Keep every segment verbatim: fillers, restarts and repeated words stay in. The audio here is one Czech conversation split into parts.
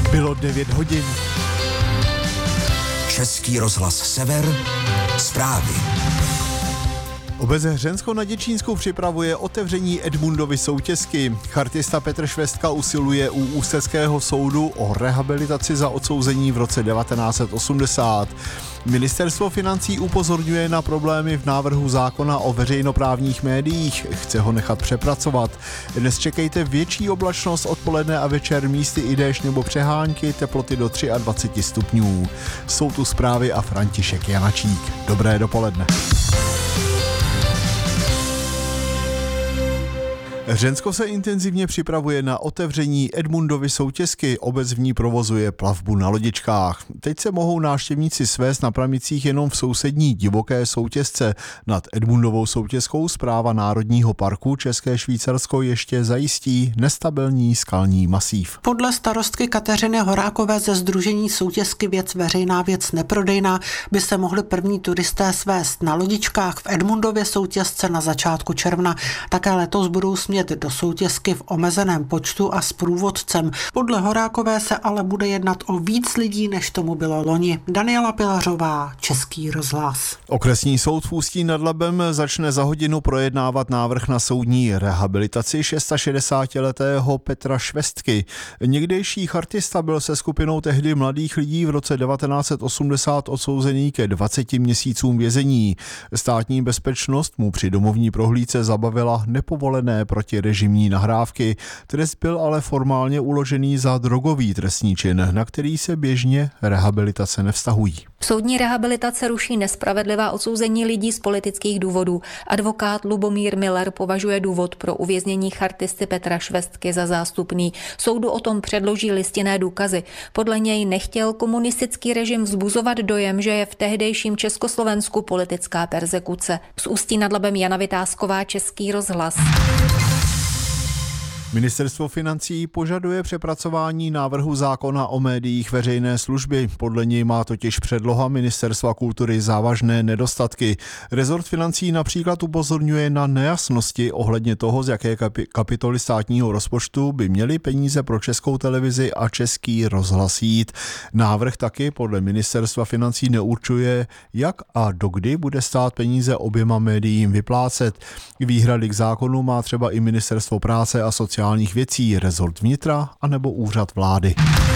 Bylo devět hodin. Český rozhlas Sever, zprávy. Obec Hřensko nad Děčínskou připravuje otevření Edmundovy soutězky. Chartista Petr Švestka usiluje u Ústeckého soudu o rehabilitaci za odsouzení v roce devatenáct set osmdesát. Ministerstvo financí upozorňuje na problémy v návrhu zákona o veřejnoprávních médiích. Chce ho nechat přepracovat. Dnes čekejte větší oblačnost odpoledne a večer, místy i déšť nebo přehánky, teploty do dvacet tři stupňů. Jsou tu zprávy a František Janačík. Dobré dopoledne. Hřensko se intenzivně připravuje na otevření Edmundovy soutězky. Obec v ní provozuje plavbu na lodičkách. Teď se mohou návštěvníci svést na pramicích jenom v sousední divoké soutězce. Nad Edmundovou soutězkou Správa Národního parku České Švýcarsko ještě zajistí nestabilní skalní masív. Podle starostky Kateřiny Horákové ze sdružení soutězky Věc veřejná, věc neprodejná by se mohli první turisté svést na lodičkách v Edmundově soutězce na začátku června. Také letos budou smět do soutězky v omezeném počtu a s průvodcem. Podle Horákové se ale bude jednat o víc lidí, než tomu bylo loni. Daniela Pilařová, Český rozhlas. Okresní soud v Ústí nad Labem začne za hodinu projednávat návrh na soudní rehabilitaci šedesátišestiletého Petra Švestky. Někdejší chartista byl se skupinou tehdy mladých lidí v roce devatenáct set osmdesát odsouzený ke dvaceti měsícům vězení. Státní bezpečnost mu při domovní prohlídce zabavila nepovolené protirežimní nahrávky. Trest byl ale formálně uložený za drogový trestný čin, na který se běžně rehabilitace nevztahují. Soudní rehabilitace ruší nespravedlivá odsouzení lidí z politických důvodů. Advokát Lubomír Miller považuje důvod pro uvěznění chartisty Petra Švestky za zástupný. Soudu o tom předloží listinné důkazy. Podle něj nechtěl komunistický režim vzbuzovat dojem, že je v tehdejším Československu politická perzekuce. Z Ústí nad Labem Jana Vytázková, Český rozhlas. Ministerstvo financí požaduje přepracování návrhu zákona o médiích veřejné služby. Podle něj má totiž předloha Ministerstva kultury závažné nedostatky. Rezort financí například upozorňuje na nejasnosti ohledně toho, z jaké kapitoly státního rozpočtu by měly peníze pro Českou televizi a Český rozhlas jít. Návrh taky podle Ministerstva financí neurčuje, jak a dokdy bude stát peníze oběma médiím vyplácet. Výhrady k zákonu má třeba i Ministerstvo práce a sociálních sociálních věcí, rezort vnitra anebo úřad vlády.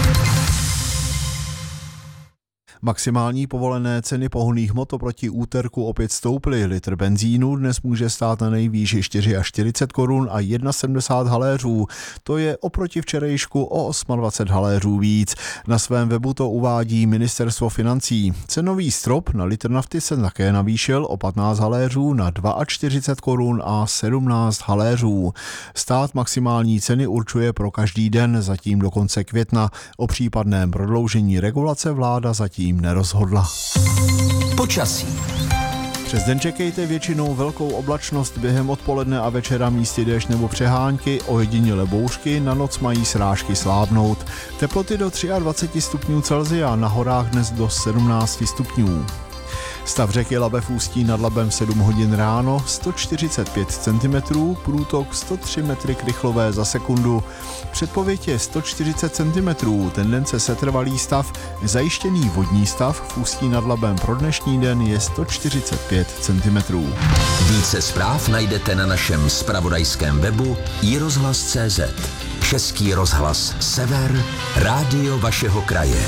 Maximální povolené ceny pohonných hmot oproti úterku opět stouply. Litr benzínu dnes může stát na nejvýš čtyřicet čtyři korun a sedmdesát jedna haléřů. To je oproti včerejšku o dvacet osm haléřů víc. Na svém webu to uvádí Ministerstvo financí. Cenový strop na litr nafty se také navýšil o patnáct haléřů na čtyřicet dva korun a sedmnáct haléřů. Stát maximální ceny určuje pro každý den, zatím do konce května. O případném prodloužení regulace vláda zatím nerozhodla. Počasí. Přes den čekejte většinou velkou oblačnost, během odpoledne a večera místy déšť nebo přehánky, ojediněle bouřky, na noc mají srážky slábnout. Teploty do dvacet tři stupňů Celsia, na horách dnes do sedmnáct stupňů. Stav řeky Labe v Ústí nad Labem sedm hodin ráno, sto čtyřicet pět centimetrů, průtok sto tři metry krychlové za sekundu. Předpověď je sto čtyřicet centimetrů, tendence setrvalý stav, zajištěný vodní stav v Ústí nad Labem pro dnešní den je sto čtyřicet pět centimetrů. Více zpráv najdete na našem zpravodajském webu i rozhlas tečka cé zet. Český rozhlas Sever, rádio vašeho kraje.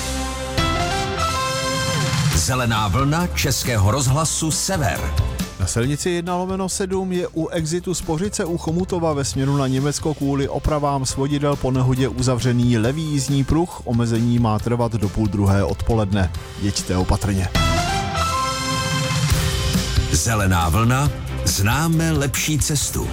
Zelená vlna Českého rozhlasu Sever. Na silnici jedna lomeno sedm je u exitu Spořice u Chomutova ve směru na Německo kvůli opravám svodidel po nehodě uzavřený levý jízdní pruh. Omezení má trvat do půl druhé odpoledne. Jeďte opatrně. Zelená vlna, známe lepší cestu.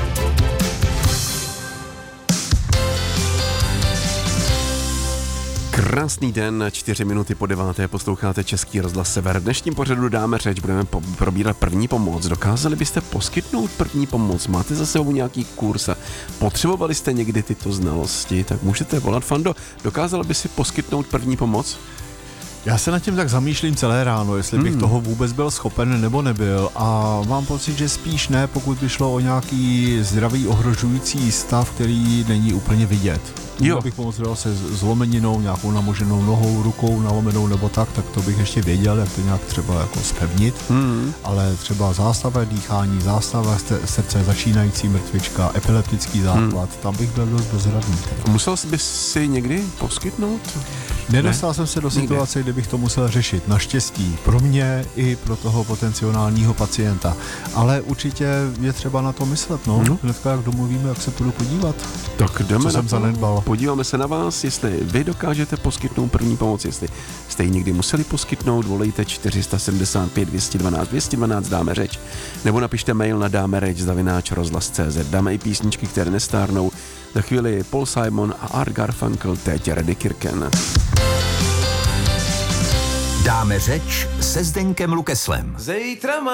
Krásný den, čtyři minuty po deváté, posloucháte Český rozhlas Sever. V dnešním pořadu dáme řeč, budeme po- probírat první pomoc. Dokázali byste poskytnout první pomoc? Máte za sebou nějaký kurz a potřebovali jste někdy tyto znalosti? Tak můžete volat. Fando, dokázal by si poskytnout první pomoc? Já se nad tím tak zamýšlím celé ráno, jestli bych hmm. toho vůbec byl schopen nebo nebyl, a mám pocit, že spíš ne, pokud by šlo o nějaký zdravý ohrožující stav, který není úplně vidět. Jo. Kdybych pomoct se zlomeninou, nějakou namoženou nohou, rukou nalomenou nebo tak, tak to bych ještě věděl, jak to nějak třeba jako zpevnit. Mm. Ale třeba zástava dýchání, zástava srdce, začínající mrtvička, epileptický záchvat, mm. tam bych byl dost bezradný. Teda. Musel bys si někdy poskytnout? Nedostal ne? jsem se do situace, kdy bych to musel řešit. Naštěstí pro mě i pro toho potenciálního pacienta. Ale určitě je třeba na to myslet. No. Mm. Hnedka jak domluvíme, jak se půjdu podívat. Tak jdeme co na jsem to. zanedbal. Podíváme se na vás, jestli vy dokážete poskytnout první pomoc, jestli jste ji někdy museli poskytnout, volejte čtyři sedmdesát pět dvě jedna dva dvě jedna dva, dáme řeč, nebo napište mail na dáme řeč zavináč rozhlas tečka cé zet. Dáme i písničky, které nestárnou. Za chvíli Paul Simon a Art Garfunkel, teď Reddy Kirken. Dáme řeč se Zdeňkem Lukeslem. Zítra